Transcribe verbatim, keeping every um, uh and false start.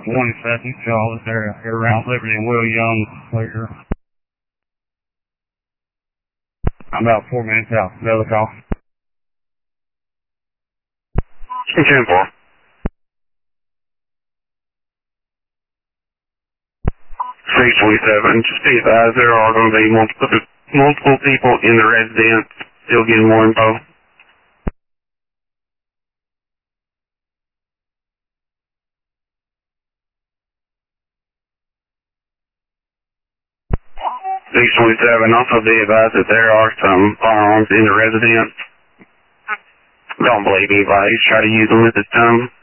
twenty-second, Charlotte, there, around Liberty and Will Young, clear. I'm about four minutes out. Another call. ten four. three twenty-seven, just be advised there are going to be multiple, multiple people in the residence still getting more info. six twenty-seven, also be advised that there are some firearms in the residence. Don't believe anybody who's trying to use them at this time.